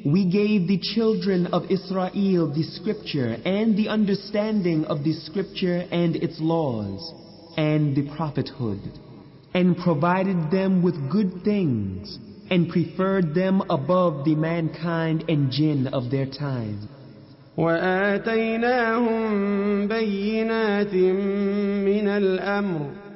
we gave the children of Israel the scripture and the understanding of the scripture and its laws and the prophethood, and provided them with good things, and preferred them above the mankind and jinn of their time. وآتيناهم بينات من الأمر